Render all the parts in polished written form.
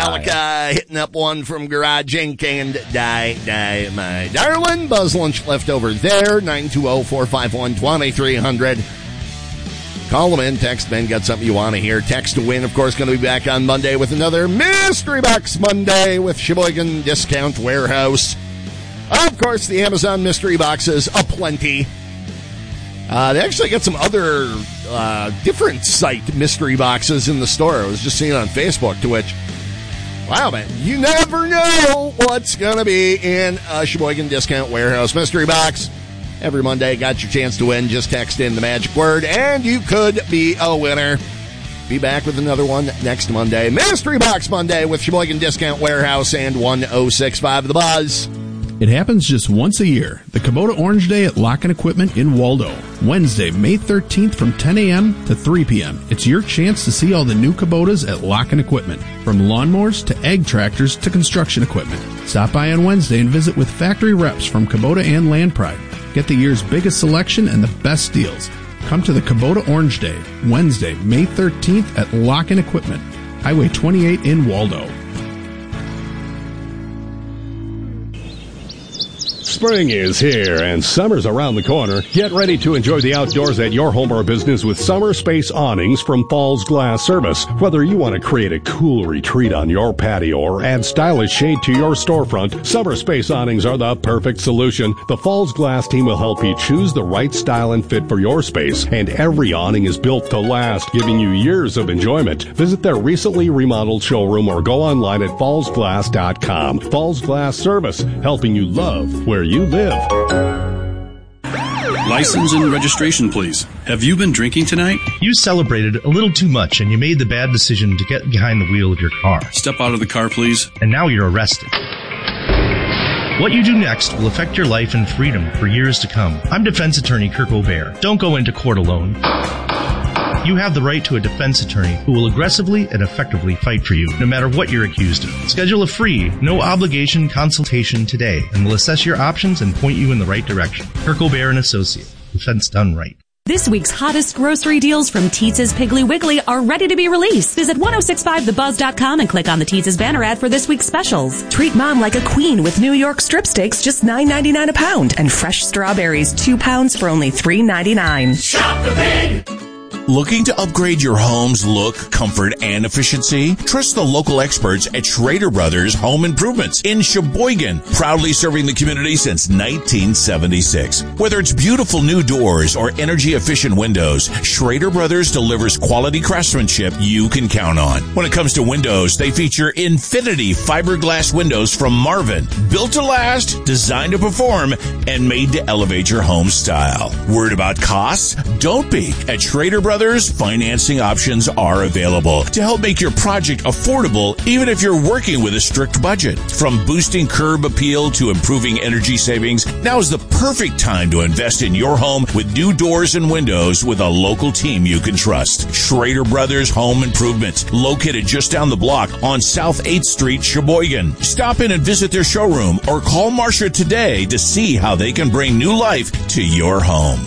Metallica hitting up one from Garage Inc. and Die, My Darling. Buzz Lunch left over there, 920-451-2300. Call them in, text Ben, got something you want to hear. Text to win, of course, going to be back on Monday with another Mystery Box Monday with Sheboygan Discount Warehouse. Of course, the Amazon Mystery Boxes aplenty. They actually got some other different site mystery boxes in the store. I was just seeing on Facebook, to which, wow, man, you never know what's going to be in a Sheboygan Discount Warehouse mystery box. Every Monday, got your chance to win. Just text in the magic word, and you could be a winner. Be back with another one next Monday. Mystery Box Monday with Sheboygan Discount Warehouse and 1065 The Buzz. It happens just once a year. The Kubota Orange Day at Lock-In Equipment in Waldo. Wednesday, May 13th from 10 a.m. to 3 p.m. It's your chance to see all the new Kubotas at Lock-In Equipment. From lawnmowers to ag tractors to construction equipment. Stop by on Wednesday and visit with factory reps from Kubota and Land Pride. Get the year's biggest selection and the best deals. Come to the Kubota Orange Day, Wednesday, May 13th at Lock-In Equipment, Highway 28 in Waldo. Spring is here and summer's around the corner. Get ready to enjoy the outdoors at your home or business with Summer Space Awnings from Falls Glass Service. Whether you want to create a cool retreat on your patio or add stylish shade to your storefront, Summer Space Awnings are the perfect solution. The Falls Glass team will help you choose the right style and fit for your space, and every awning is built to last, giving you years of enjoyment. Visit their recently remodeled showroom or go online at fallsglass.com. Falls Glass Service, helping you love where you live. License and registration, please. Have you been drinking tonight? You celebrated a little too much and you made the bad decision to get behind the wheel of your car. Step out of the car, please. And now you're arrested. What you do next will affect your life and freedom for years to come. I'm defense attorney Kirk O'Bear. Don't go into court alone. You have the right to a defense attorney who will aggressively and effectively fight for you, no matter what you're accused of. Schedule a free, no-obligation consultation today, and we'll assess your options and point you in the right direction. Kirk O'Bear & Associate. Defense done right. This week's hottest grocery deals from Teetz's Piggly Wiggly are ready to be released. Visit 1065thebuzz.com and click on the Teetz's banner ad for this week's specials. Treat mom like a queen with New York strip steaks, just $9.99 a pound, and fresh strawberries, 2 pounds for only $3.99. Shop the Pig! Looking to upgrade your home's look, comfort, and efficiency? Trust the local experts at Schrader Brothers Home Improvements in Sheboygan, proudly serving the community since 1976. Whether it's beautiful new doors or energy-efficient windows, Schrader Brothers delivers quality craftsmanship you can count on. When it comes to windows, they feature Infinity fiberglass windows from Marvin, built to last, designed to perform, and made to elevate your home style. Worried about costs? Don't be. At Schrader Brothers, financing options are available to help make your project affordable, even if you're working with a strict budget. From boosting curb appeal to improving energy savings, now is the perfect time to invest in your home with new doors and windows with a local team you can trust. Schrader Brothers Home Improvement, located just down the block on South 8th Street, Sheboygan. Stop in and visit their showroom or call Marcia today to see how they can bring new life to your home.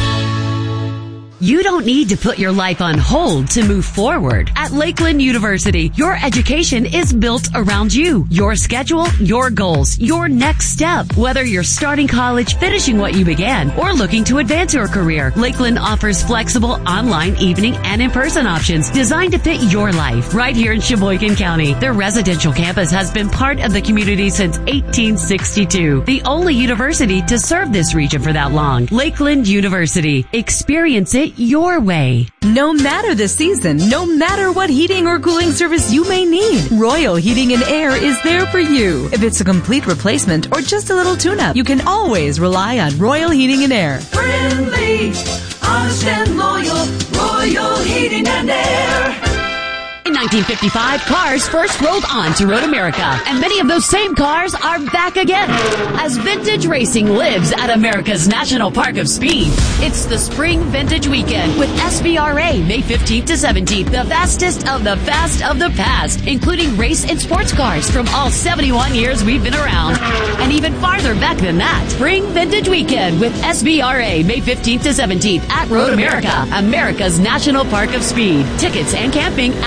You don't need to put your life on hold to move forward. At Lakeland University, your education is built around you, your schedule, your goals, your next step. Whether you're starting college, finishing what you began, or looking to advance your career, Lakeland offers flexible online, evening, and in-person options designed to fit your life right here in Sheboygan County. Their residential campus has been part of the community since 1862, the only university to serve this region for that long. Lakeland University. Experience it your way. No matter the season, no matter what heating or cooling service you may need, Royal Heating and Air is there for you. If it's a complete replacement or just a little tune-up, you can always rely on Royal Heating and Air. Friendly, honest and loyal, Royal Heating and Air. In 1955, cars first rolled on to Road America, and many of those same cars are back again as vintage racing lives at America's National Park of Speed. It's the Spring Vintage Weekend with SBRA May 15th to 17th, the fastest of the fast of the past, including race and sports cars from all 71 years we've been around, and even farther back than that. Spring Vintage Weekend with SBRA May 15th to 17th at Road America, America's National Park of Speed. Tickets and camping at roadamerica.com.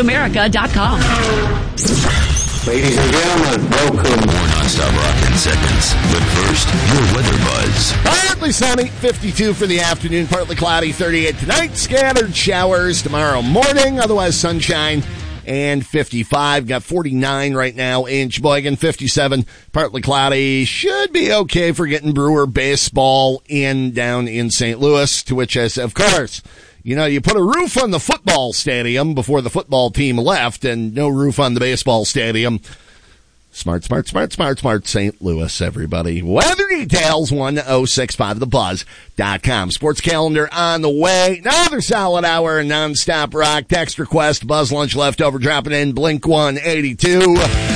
voiceamerica.com. Ladies and gentlemen, welcome. More nonstop rock in seconds. But first, your weather buzz. Partly sunny, 52 for the afternoon, partly cloudy, 38 tonight. Scattered showers tomorrow morning, otherwise sunshine and 55. Got 49 right now in Sheboygan, 57, partly cloudy. Should be okay for getting Brewer baseball down in St. Louis, to which I said, of course, you know, you put a roof on the football stadium before the football team left and no roof on the baseball stadium. Smart, St. Louis, everybody. Weather details, 1065thebuzz.com. Sports calendar on the way. Another solid hour of nonstop rock. Text request, Buzz Lunch leftover dropping in, Blink 182.